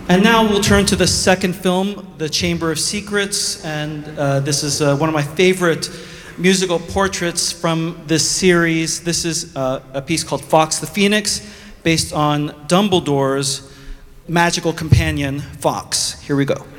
And now we'll turn to the second film, The Chamber of Secrets, and this is one of my favorite musical portraits from this series. This is a piece called Fawkes the Phoenix, based on Dumbledore's magical companion, Fawkes. Here we go.